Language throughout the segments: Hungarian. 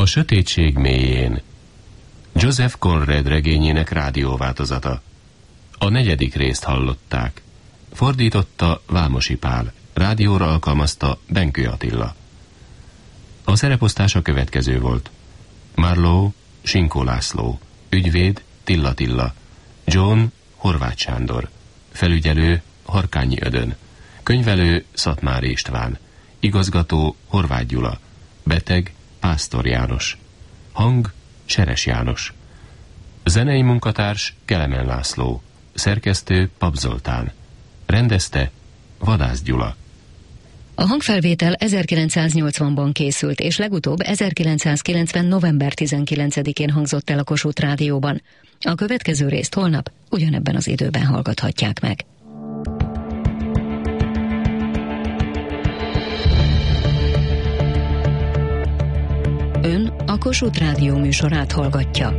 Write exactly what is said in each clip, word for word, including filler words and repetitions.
sötétség mélyén. Joseph Conrad regényének rádióváltozata. A negyedik részt hallották. Fordította Vámosi Pál. Rádióra alkalmazta Benkő Attila. A szereposztás a következő volt. Marlowe, Sinkó László. Ügyvéd, Tilla Tilla. John, Horváth Sándor. Felügyelő, Harkányi Ödön. Könyvelő, Szatmári István. Igazgató, Horváth Gyula. Beteg, Pásztor János. Hang, Seres János. Zenei munkatárs, Kelemen László. Szerkesztő, Pap Zoltán. Rendezte, Vadász Gyula. A hangfelvétel ezerkilencszáznyolcvanban készült, és legutóbb ezerkilencszázkilencven. november tizenkilencedikén hangzott el a Kossuth Rádióban. A következő részt holnap ugyanebben az időben hallgathatják meg. Ön a Kossuth Rádió műsorát hallgatja.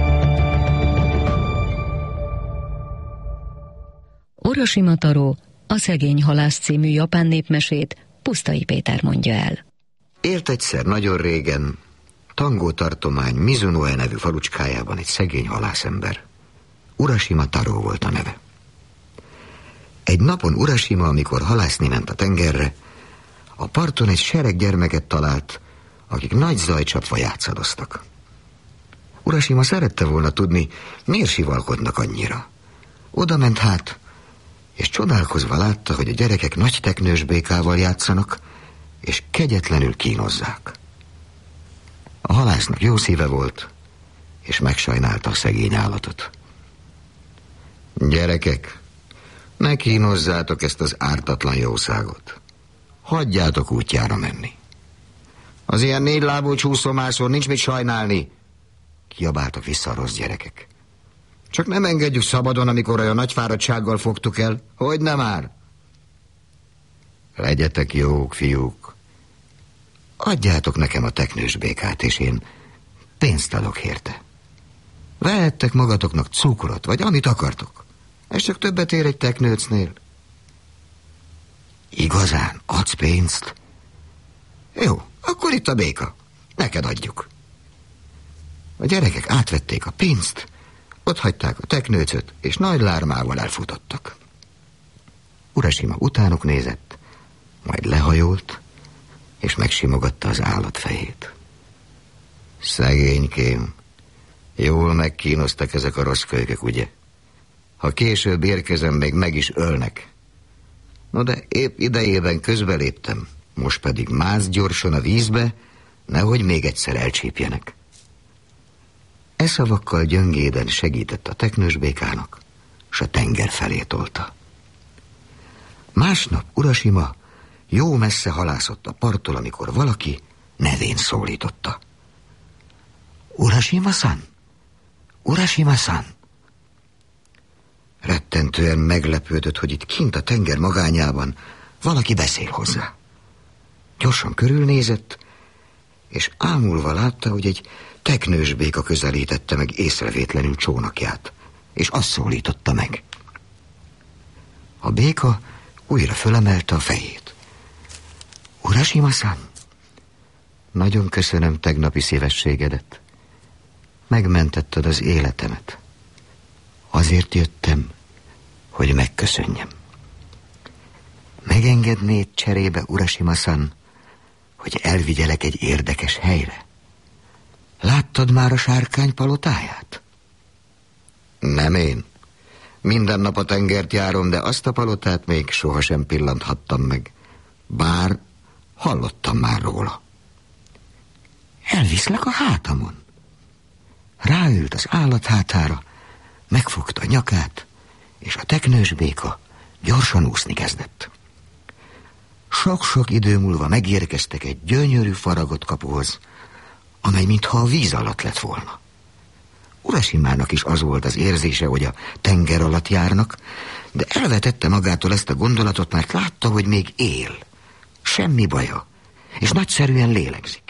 Urashima Taro, a Szegény halász című japán népmesét Pusztai Péter mondja el. Élt egyszer nagyon régen Tangó tartomány Mizunoe nevű falucskájában egy szegény halászember. Urashima Taro volt a neve. Egy napon Urashima, amikor halászni ment a tengerre, a parton egy sereg gyermeket talált, akik nagy zajcsapva játszadoztak. Urashima szerette volna tudni, miért sivalkodnak annyira. Oda ment hát, és csodálkozva látta, hogy a gyerekek nagy teknős békával játszanak, és kegyetlenül kínozzák. A halásznak jó szíve volt, és megsajnálta a szegény állatot. Gyerekek, ne kínozzátok ezt az ártatlan jószágot. Hagyjátok útjára menni. Az ilyen négylábú csúszómászón nincs mit sajnálni, kiabáltak vissza a rossz gyerekek. Csak nem engedjük szabadon, amikor olyan nagy fáradtsággal fogtuk el. Hogy nem már? Legyetek jók, fiúk. Adjátok nekem a teknős békát, és én pénzt adok érte. Vehettek magatoknak cukrot, vagy amit akartok. Ez csak többet ér egy teknőcnél. Igazán? Adsz pénzt? Jó, akkor itt a béka. Neked adjuk. A gyerekek átvették a pénzt, ott hagyták a teknőcöt, és nagy lármával elfutottak. Urashima utánuk nézett, majd lehajolt, és megsimogatta az állat fejét. Szegénykém, jól megkínoztak ezek a rossz kölykök, ugye? Ha később érkezem, még meg is ölnek. No de épp idejében közbeléptem, most pedig mász gyorsan a vízbe, nehogy még egyszer elcsípjenek. E szavakkal gyöngéden segített a teknős békának, s a tenger felé tolta. Másnap Urashima jó messze halászott a parttól, amikor valaki nevén szólította. Urashima-san! Urashima-san! Rettentően meglepődött, hogy itt kint a tenger magányában valaki beszél hozzá. Gyorsan körülnézett, és ámulva látta, hogy egy teknős béka közelítette meg észrevétlenül csónakját, és azt szólította meg. A béka újra fölemelte a fejét. Urashima-san, nagyon köszönöm tegnapi szívességedet. Megmentetted az életemet. Azért jöttem, hogy megköszönjem. Megengednéd cserébe, Urashima-san, hogy elvigyelek egy érdekes helyre? Láttad már a sárkány palotáját? Nem én. Minden nap a tengert járom, de azt a palotát még sohasem pillanthattam meg. Bár hallottam már róla. Elviszlek a hátamon. Ráült az állat hátára, megfogta a nyakát, és a teknős béka gyorsan úszni kezdett. Sok-sok idő múlva megérkeztek egy gyönyörű faragott kapuhoz, amely mintha a víz alatt lett volna. Urashimának is az volt az érzése, hogy a tenger alatt járnak, de elvetette magától ezt a gondolatot, mert látta, hogy még él. Semmi baja, és nagyszerűen lélegzik.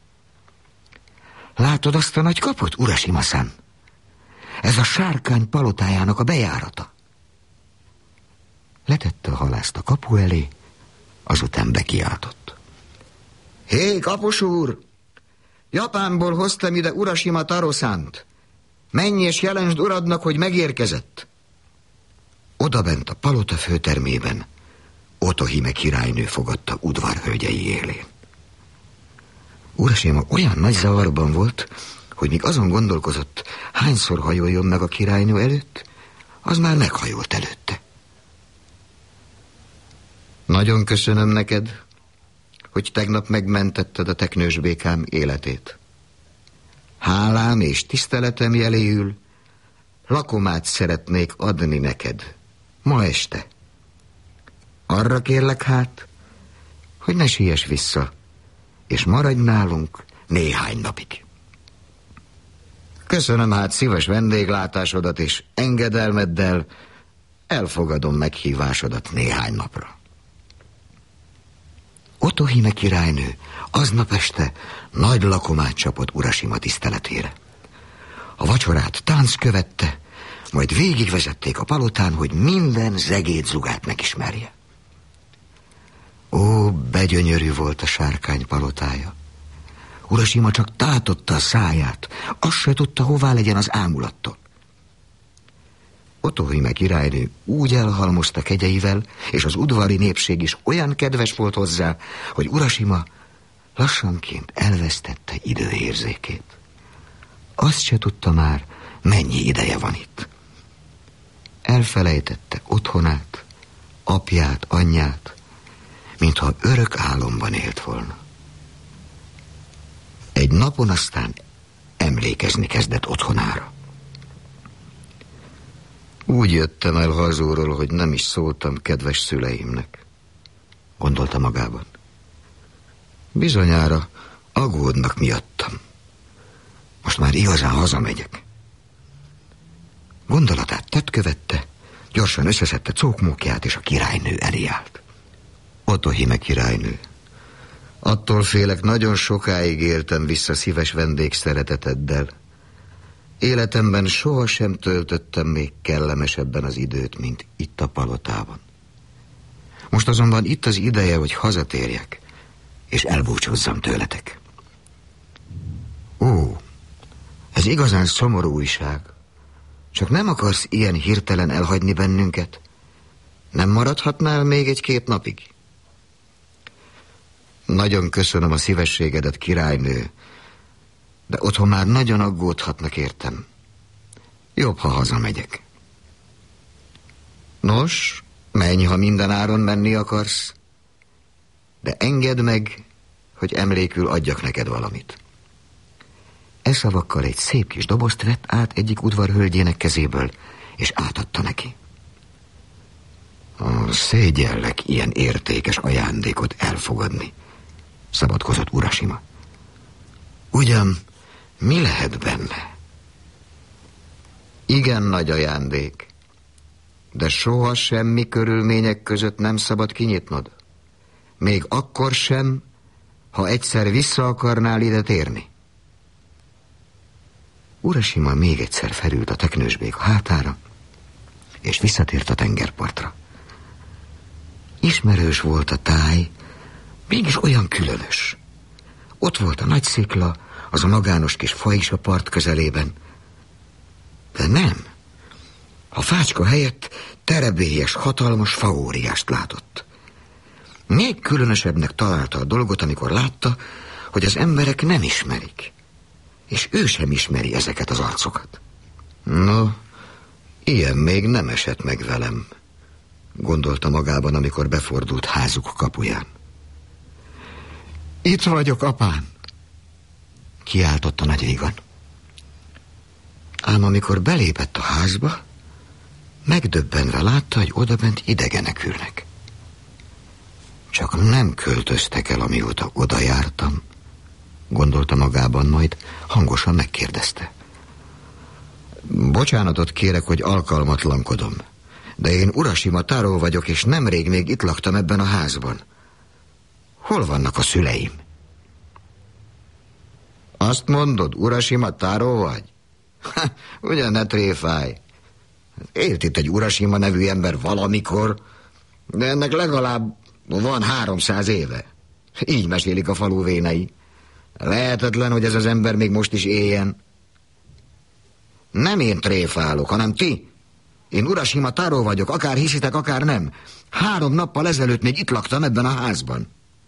Látod azt a nagy kaput, Urashima-san? Ez a sárkány palotájának a bejárata. Letette a halászt a kapu elé, azután bekiáltott. Hé, kapus úr! Japánból hoztam ide Urashima Taro-szánt. Menj és jelentsd uradnak, hogy megérkezett. Odabent a palota főtermében Otohime királynő fogadta udvarhölgyei élén. Urashima olyan nagy zavarban volt, hogy míg azon gondolkozott, hányszor hajoljon meg a királynő előtt, az már meghajolt előtte. Nagyon köszönöm neked, hogy tegnap megmentetted a teknős békám életét. Hálám és tiszteletem jeléül lakomát szeretnék adni neked ma este. Arra kérlek hát, hogy ne siess vissza, és maradj nálunk néhány napig. Köszönöm hát szíves vendéglátásodat, és engedelmeddel elfogadom meghívásodat néhány napra. Otohime királynő aznap este nagy lakomát csapott Urashima tiszteletére. A vacsorát tánc követte, majd végigvezették a palotán, hogy minden zegédzugát megismerje. Ó, begyönyörű volt a sárkány palotája. Urashima csak tátotta a száját, azt se tudta, hová legyen az ámulattól. Otohime királynő úgy elhalmozta kegyeivel, és az udvari népség is olyan kedves volt hozzá, hogy Urashima lassanként elvesztette időérzékét. Azt se tudta már, mennyi ideje van itt. Elfelejtette otthonát, apját, anyját, mintha örök álomban élt volna. Egy napon aztán emlékezni kezdett otthonára. Úgy jöttem el hazúról, hogy nem is szóltam kedves szüleimnek, gondolta magában. Bizonyára aggódnak miattam. Most már igazán hazamegyek. Gondolatát tett követte, gyorsan összeszedte cókmókját, és a királynő elé állt. Otohime királynő, attól félek, nagyon sokáig éltem vissza szíves vendégszereteteddel. Életemben sohasem töltöttem még kellemesebben az időt, mint itt a palotában. Most azonban itt az ideje, hogy hazatérjek, és elbúcsúzzam tőletek. Ó, ez igazán szomorú újság. Csak nem akarsz ilyen hirtelen elhagyni bennünket? Nem maradhatnál még egy-két napig? Nagyon köszönöm a szívességedet, királynő, de otthon már nagyon aggódhatnak értem. Jobb, ha hazamegyek. Nos, menj, ha minden áron menni akarsz, de engedd meg, hogy emlékül adjak neked valamit. E szavakkal egy szép kis dobozt vett át egyik udvarhölgyének kezéből, és átadta neki. Ó, szégyellek ilyen értékes ajándékot elfogadni, szabadkozott Urashima. Ugyan, mi lehet benne? Igen nagy ajándék, de soha semmi körülmények között nem szabad kinyitnod. Még akkor sem, ha egyszer vissza akarnál ide térni. Urashima még egyszer felült a teknősbék hátára, és visszatért a tengerpartra. Ismerős volt a táj, mégis olyan különös. Ott volt a nagy szikla, az a magános kis fa is a part közelében. De nem. A fácska helyett terebélyes, hatalmas faóriást látott. Még különösebbnek találta a dolgot, amikor látta, hogy az emberek nem ismerik, és ő sem ismeri ezeket az arcokat. No, ilyen még nem esett meg velem, gondolta magában, amikor befordult házuk kapuján. Itt vagyok, apám, kiáltotta nagy vígan. Ám amikor belépett a házba, megdöbbenve látta, hogy odabent idegenek ülnek. Csak nem költöztek el, amióta oda jártam, gondolta magában, majd hangosan megkérdezte. Bocsánatot kérek, hogy alkalmatlankodom, de én Urashima Taro vagyok, és nemrég még itt laktam ebben a házban. Hol vannak a szüleim? Azt mondod, Urashima Taro vagy? Ha, ugyan ne tréfálj. Élt itt egy Urashima nevű ember valamikor, de ennek legalább van háromszáz éve. Így mesélik a falu vénei. Lehetetlen, hogy ez az ember még most is éljen. Nem én tréfálok, hanem ti. Én Urashima Taro vagyok, akár hiszitek, akár nem. Három nappal ezelőtt még itt laktam ebben a házban.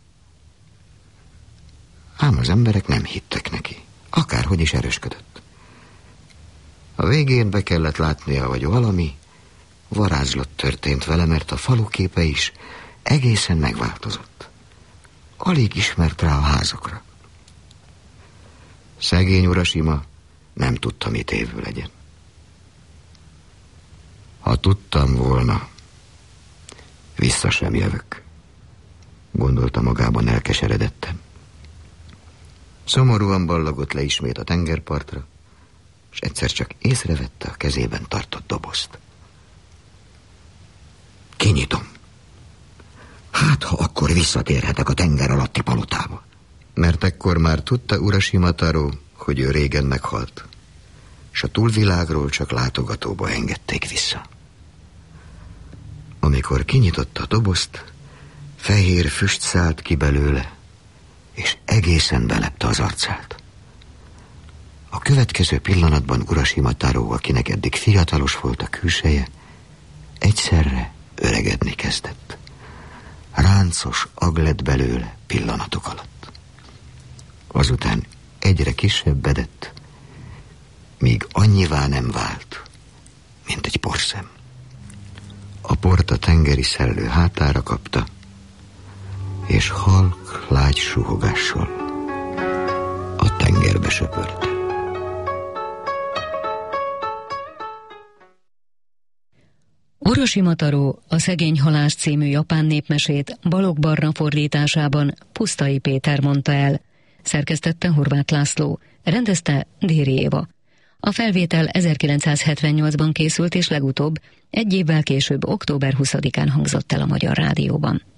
Ám az emberek nem hittek neki, akárhogy is erősködött. A végén be kellett látnia, hogy valami varázslat történt vele, mert a falu képe is egészen megváltozott. Alig ismert rá a házakra. Szegény Urashima nem tudta, mit évő legyen. Ha tudtam volna, vissza sem jövök, gondolta magában elkeseredettem. Szomorúan ballagott le ismét a tengerpartra, és egyszer csak észrevette a kezében tartott dobozt. Kinyitom. Hát, ha akkor visszatérhetek a tenger alatti palotába. Mert ekkor már tudta Urashima Taro, hogy ő régen meghalt, és a túlvilágról csak látogatóba engedték vissza. Amikor kinyitotta a dobozt, fehér füst szállt ki belőle, és egészen belepte az arcát. A következő pillanatban Urashima Taro, akinek eddig fiatalos volt a külseje, egyszerre öregedni kezdett. Ráncos ag lett belőle pillanatok alatt. Azután egyre kisebbedett, míg annyivá nem vált, mint egy porszem. A port a tengeri szellő hátára kapta, és halk, lágy suhogással a tengerbe söpörte. Urashima Taro a Szegény halász című japán népmesét Balogh Barna fordításában Pusztai Péter mondta el. Szerkesztette Horváth László, rendezte Déri Éva. A felvétel ezerkilencszázhetvennyolcban készült, és legutóbb egy évvel később, október huszadikán hangzott el a Magyar Rádióban.